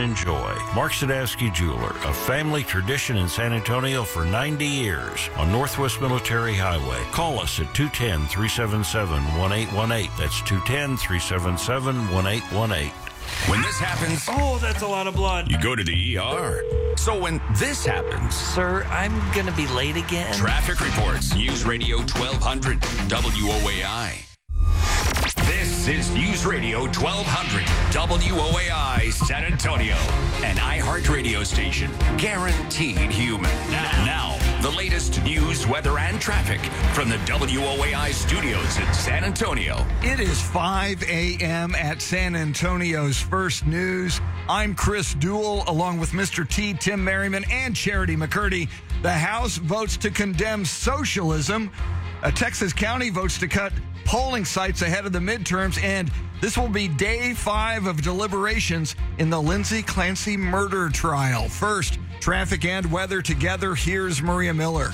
enjoy. Mark Sadowski Jeweler, a family tradition in San Antonio for 90 years on Northwest Military Highway. Call us at 210-377-1818. That's 210-377-1818. When this happens, Oh, that's a lot of blood. you go to the ER. So when this happens, Sir, I'm going to be late again. Traffic reports. News Radio 1200 WOAI. This is News Radio 1200 WOAI San Antonio, an iHeart radio station, guaranteed human. Now, the latest news, weather, and traffic from the WOAI studios in San Antonio. It is 5 a.m. at San Antonio's First News. I'm Chris Duell, along with Mr. T, Tim Merriman, and Charity McCurdy. The House votes to condemn socialism. Texas County votes to cut polling sites ahead of the midterms, and this will be day 5 of deliberations in the Lindsay Clancy murder trial. First, traffic and weather together. Here's Maria Miller.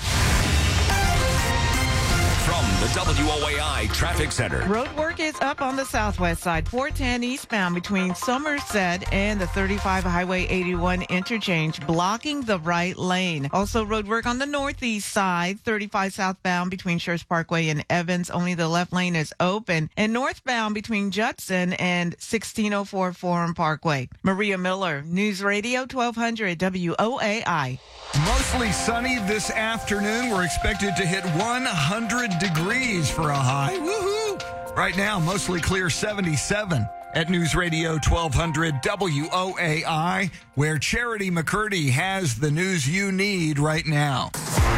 From the WOAI Traffic Center. Road work is up on the southwest side, 410 eastbound between Somerset and the 35 Highway 81 interchange, blocking the right lane. Also, road work on the northeast side, 35 southbound between Schertz Parkway and Evans. Only the left lane is open. And northbound between Judson and 1604 Forum Parkway. Maria Miller, News Radio 1200 WOAI. Mostly sunny this afternoon. We're expected to hit 100 degrees for a high. Woohoo! Right now, mostly clear, 77 at News Radio 1200 WOAI, where Charity McCurdy has the news you need right now.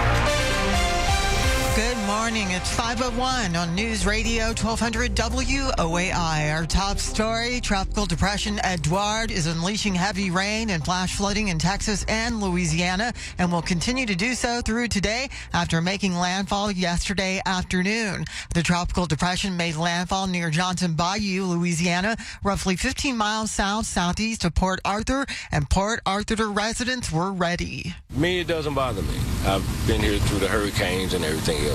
Good morning. It's 5:01 on News Radio 1200 WOAI. Our top story, Tropical Depression Edouard is unleashing heavy rain and flash flooding in Texas and Louisiana and will continue to do so through today after making landfall yesterday afternoon. The tropical depression made landfall near Johnson Bayou, Louisiana, roughly 15 miles southeast of Port Arthur, and Port Arthur residents were ready. Me, it doesn't bother me. I've been here through the hurricanes and everything else.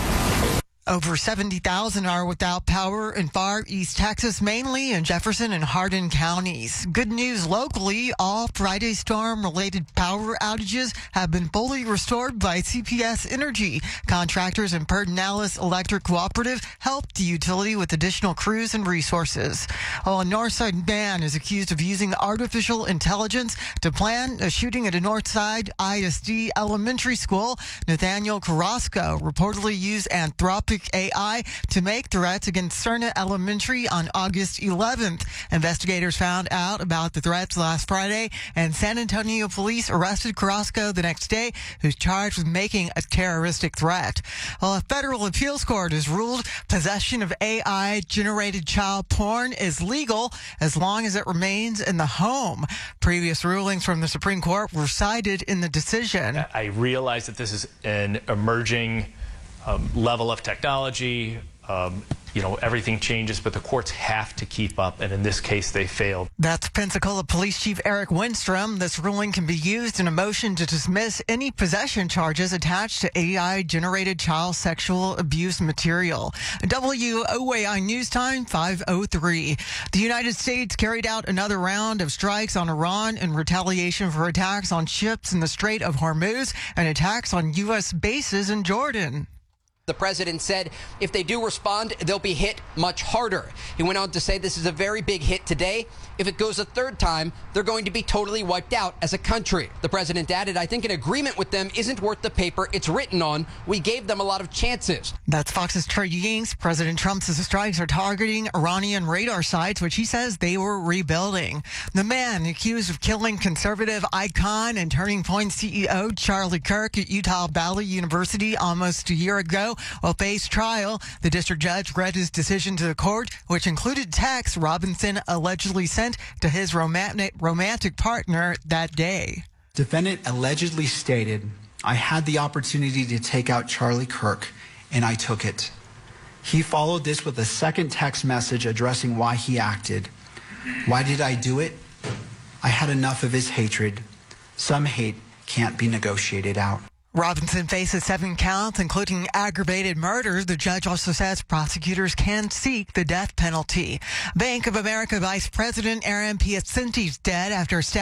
Over 70,000 are without power in far east Texas, mainly in Jefferson and Hardin counties. Good news locally, all Friday storm-related power outages have been fully restored by CPS Energy. Contractors and Pedernales Electric Cooperative helped the utility with additional crews and resources. While a Northside man is accused of using artificial intelligence to plan a shooting at a Northside ISD elementary school, Nathaniel Carrasco reportedly used Anthropic AI to make threats against Cerna Elementary on August 11th. Investigators found out about the threats last Friday, and San Antonio police arrested Carrasco the next day, who's charged with making a terroristic threat. Well, a federal appeals court has ruled possession of AI-generated child porn is legal as long as it remains in the home. Previous rulings from the Supreme Court were cited in the decision. I realize that this is an emerging level of technology. Everything changes, but the courts have to keep up, and in this case, they failed. That's Pensacola Police Chief Eric Winstrom. This ruling can be used in a motion to dismiss any possession charges attached to AI-generated child sexual abuse material. WOAI News Time, 5:03. The United States carried out another round of strikes on Iran in retaliation for attacks on ships in the Strait of Hormuz and attacks on U.S. bases in Jordan. The president said if they do respond, they'll be hit much harder. He went on to say this is a very big hit today. If it goes a third time, they're going to be totally wiped out as a country. The president added, I think an agreement with them isn't worth the paper it's written on. We gave them a lot of chances. That's Fox's Trey Yingst. President Trump says the strikes are targeting Iranian radar sites, which he says they were rebuilding. The man accused of killing conservative icon and Turning Point CEO Charlie Kirk at Utah Valley University almost a year ago will face trial. The district judge read his decision to the court, which included texts Robinson allegedly sent to his romantic partner that day. Defendant allegedly stated, I had the opportunity to take out Charlie Kirk, and I took it. He followed this with a second text message addressing why he acted. Why did I do it? I had enough of his hatred. Some hate can't be negotiated out. Robinson faces 7 counts, including aggravated murder. The judge also says prosecutors can seek the death penalty. Bank of America Vice President Aaron Piacenti's dead after staff